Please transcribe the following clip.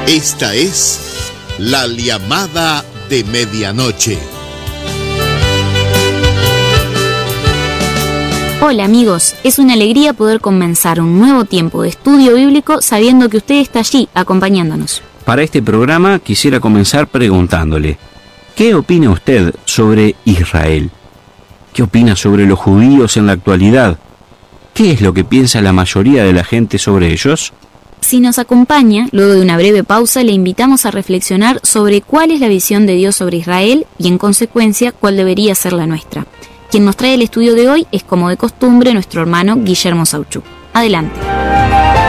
Esta es la llamada de medianoche. Hola amigos, es una alegría poder comenzar un nuevo tiempo de estudio bíblico sabiendo que usted está allí acompañándonos. Para este programa quisiera comenzar preguntándole, ¿qué opina usted sobre Israel? ¿Qué opina sobre los judíos en la actualidad? ¿Qué es lo que piensa la mayoría de la gente sobre ellos? Si nos acompaña, luego de una breve pausa, le invitamos a reflexionar sobre cuál es la visión de Dios sobre Israel y, en consecuencia, cuál debería ser la nuestra. Quien nos trae el estudio de hoy es, como de costumbre, nuestro hermano Guillermo Sauchuk. Adelante.